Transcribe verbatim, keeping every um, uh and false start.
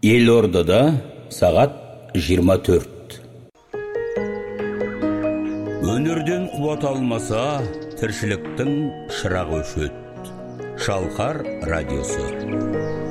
Елордада сағат жиырма төрт. Өнерден қуат алмаса, тіршіліктің шырағы өшеді. Шалқар радиосы.